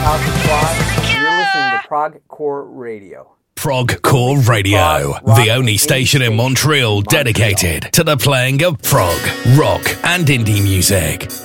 House of Prog. You're listening to Progcore Radio. Progcore Radio, the only station in Montreal dedicated to the playing of prog, rock, and indie music.